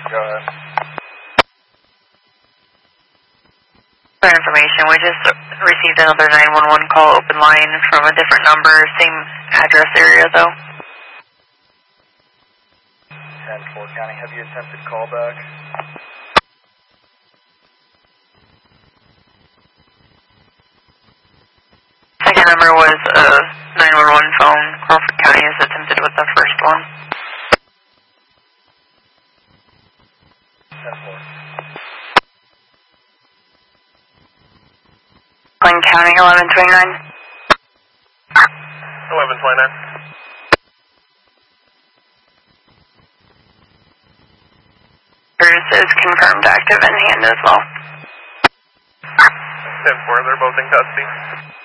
Go ahead. For information, we just received another 911 call, open line from a different number, same address area though. 10-4 County, have you attempted callback? Second number was a 911 phone. Crawford County has attempted with the first one. 10-4. Glenn County, 1129. 1129. Curtis is confirmed active in hand as well. 10-4, they're both in custody.